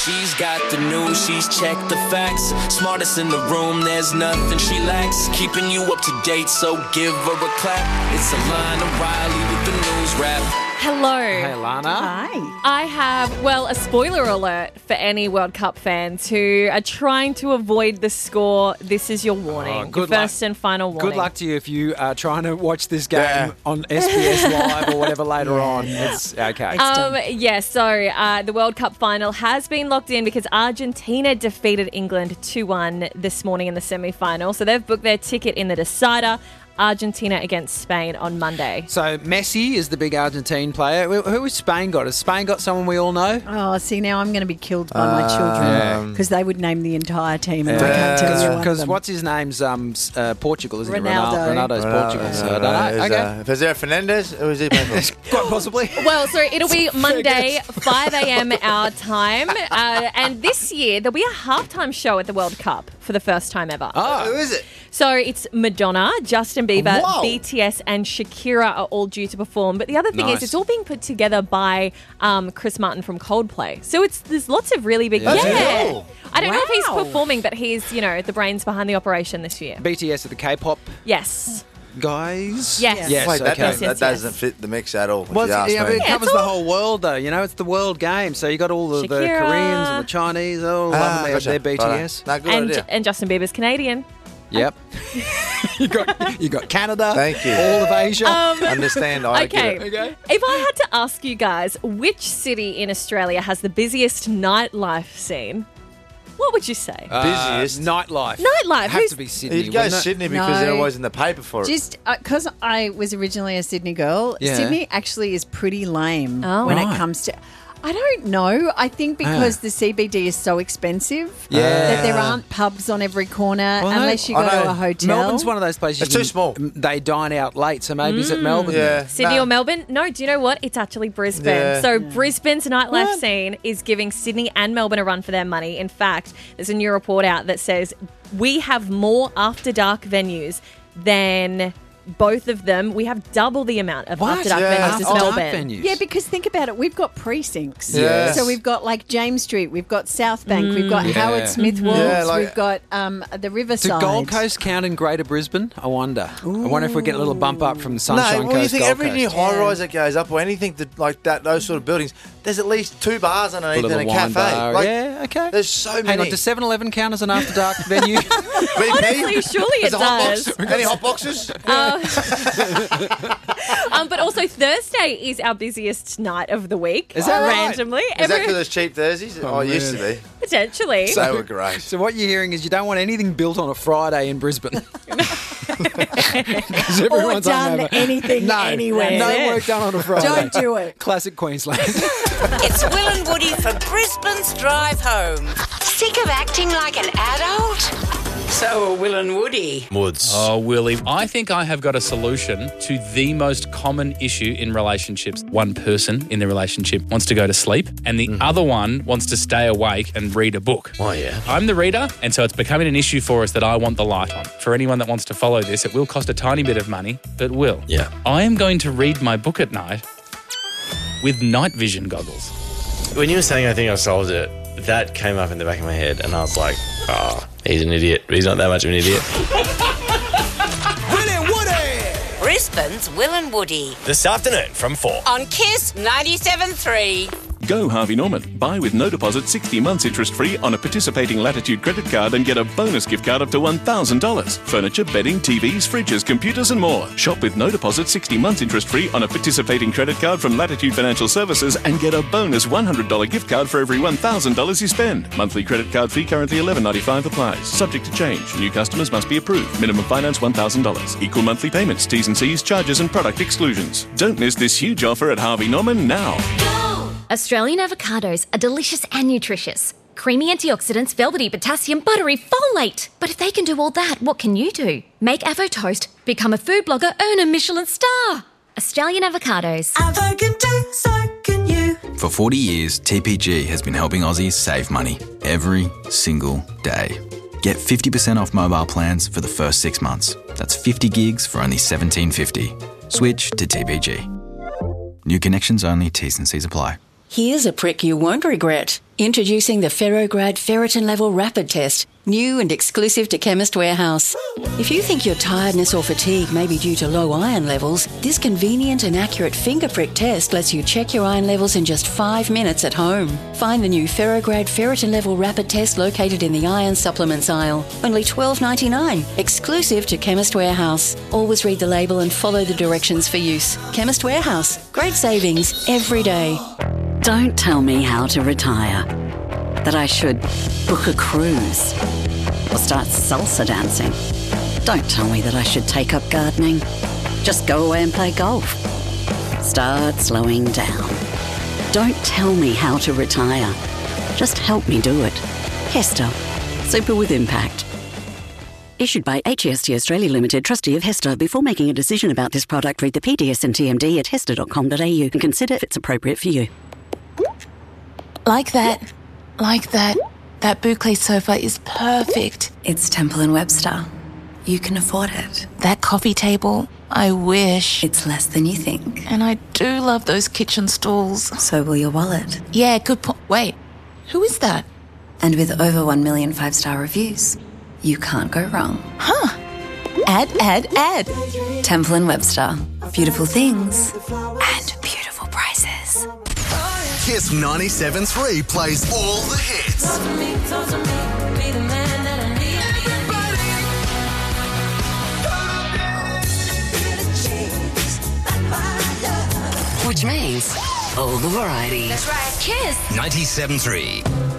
She's got the news, she's checked the facts. Smartest in the room, there's nothing she lacks. Keeping you up to date, so give her a clap. It's Alana Riley with the news wrap. Hello. Hey, Lana. Hi. I have, a spoiler alert for any World Cup fans who are trying to avoid the score. This is your warning. Good your first and final warning. Good luck to you if you are trying to watch this game on SBS Live or whatever later on. It's okay. The World Cup final has been locked in because Argentina defeated England 2-1 this morning in the semi-final. So they've booked their ticket in the decider. Argentina against Spain on Monday. So Messi is the big Argentine player. Who has Spain got? Has Spain got someone we all know? Oh, see, now I'm going to be killed by my children because they would name the entire team and I can't tell you one of Because them. what's his name's Portugal, isn't Ronaldo. it? Ronaldo's Portugal. So I don't know. Okay. Is there Fernandez? Who is he playing for? Quite possibly. Well, so it'll be Monday, 5 a.m. our time. And this year, there'll be a halftime show at the World Cup for the first time ever. Who is it? So it's Madonna, Justin Bieber, Whoa. BTS and Shakira are all due to perform. But the other thing Nice. is it's all being put together by Chris Martin from Coldplay. So there's lots of really big... That's cool. I don't know if he's Wow. performing, but he's, the brains behind the operation this year. BTS are the K-pop Yes. guys. Yes. Yes, Wait, that, okay. doesn't, Yes, that yes. doesn't fit the mix at all. Well, If you ask but me. it covers it's the all- whole world, though. It's the world game. So you got all of the Shakira. Koreans and the Chinese. Oh, loving their BTS. No, good idea. And Justin Bieber's Canadian. Yep. you got Canada. Thank you. All of Asia. Understand? I Okay. get it. Okay. If I had to ask you guys which city in Australia has the busiest nightlife scene, what would you say? Busiest? Nightlife. Nightlife. Have Who's- to be Sydney. You'd go wouldn't it? Sydney because they're No. always in the paper for it. Just because I was originally a Sydney girl, Yeah. Sydney actually is pretty lame Oh. when Right. it comes to... I don't know. I think because the CBD is so expensive Yeah. that there aren't pubs on every corner Well, unless you go I to know. a hotel. Melbourne's one of those places. It's you too small. They dine out late, so maybe it's at Melbourne. yeah. Sydney No. or Melbourne? No, do you know what? It's actually Brisbane. Yeah. So Brisbane's nightlife scene is giving Sydney and Melbourne a run for their money. In fact, there's a new report out that says we have more after dark venues than both of them. We have double the amount of What? after dark Yeah. venues as After dark Melbourne. venues. Yeah, because think about it. We've got precincts. Yes. So we've got like James Street, we've got South Bank, we've got Yeah. Howard Smith Walls, Yeah, like- we've got the Riverside. Do Gold Coast count in Greater Brisbane? I wonder. I wonder if we get a little bump up from the No, Sunshine well, you Coast, think Gold every Coast. new high-rise that goes up or anything like that, those sort of buildings, there's at least 2 bars underneath and a wine cafe. bar. Like, Yeah, okay. There's so Hang many. on, does 7-Eleven count as an after dark venue? BP? Honestly, surely it There's a hot does. box. Any hot boxes? But also Thursday is our busiest night of the week. Is that right? randomly? Is that because the's cheap Thursdays? Oh, it used to be. Potentially. They were great. So what you're hearing is you don't want anything built on a Friday in Brisbane. Because Or everyone's done hungover. anything anywhere. No That's it. work done on a Friday. Don't do it. Classic Queensland. It's Will and Woody for Brisbane's Drive Home. Sick of acting like an adult? So are Will and Woody. Woods. Oh, Willie, I think I have got a solution to the most common issue in relationships. One person in the relationship wants to go to sleep and the other one wants to stay awake and read a book. Oh, yeah. I'm the reader, and so it's becoming an issue for us that I want the light on. For anyone that wants to follow this, it will cost a tiny bit of money, but will. Yeah. I am going to read my book at night with night vision goggles. When you were saying I think I solved it, that came up in the back of my head and I was like, he's an idiot. He's not that much of an idiot. Brisbane's Will and Woody. This afternoon from 4. On Kiss 97.3. Go Harvey Norman. Buy with no deposit 60 months interest-free on a participating Latitude credit card and get a bonus gift card up to $1,000. Furniture, bedding, TVs, fridges, computers and more. Shop with no deposit 60 months interest-free on a participating credit card from Latitude Financial Services and get a bonus $100 gift card for every $1,000 you spend. Monthly credit card fee currently $11.95 applies. Subject to change. New customers must be approved. Minimum finance $1,000. Equal monthly payments, T's and C's, charges and product exclusions. Don't miss this huge offer at Harvey Norman now. Australian avocados are delicious and nutritious. Creamy antioxidants, velvety potassium, buttery folate. But if they can do all that, what can you do? Make Avo Toast, become a food blogger, earn a Michelin star. Australian avocados. Avo can do, so can you. For 40 years, TPG has been helping Aussies save money every single day. Get 50% off mobile plans for the first 6 months. That's 50 gigs for only $17.50. Switch to TPG. New connections only, T's and C's apply. Here's a prick you won't regret. Introducing the Ferrograd Ferritin Level Rapid Test, new and exclusive to Chemist Warehouse. If you think your tiredness or fatigue may be due to low iron levels, this convenient and accurate finger prick test lets you check your iron levels in just 5 minutes at home. Find the new Ferrograd Ferritin Level Rapid Test located in the iron supplements aisle. Only $12.99, exclusive to Chemist Warehouse. Always read the label and follow the directions for use. Chemist Warehouse, great savings every day. Don't tell me how to retire. That I should book a cruise or start salsa dancing. Don't tell me that I should take up gardening. Just go away and play golf. Start slowing down. Don't tell me how to retire. Just help me do it. Hester. Super with impact. Issued by HEST Australia Limited, trustee of Hester. Before making a decision about this product, read the PDS and TMD at hester.com.au and consider if it's appropriate for you. Like that. That boucle sofa is perfect. It's Temple & Webster. You can afford it. That coffee table, I wish. It's less than you think. And I do love those kitchen stools. So will your wallet. Yeah, good point. Wait, who is that? And with over 1 million 5-star reviews, you can't go wrong. Huh. Add. Temple & Webster. Beautiful things and beautiful prices. Kiss 97.3 plays all the hits. Which means all the variety. That's right. Kiss. 97.3.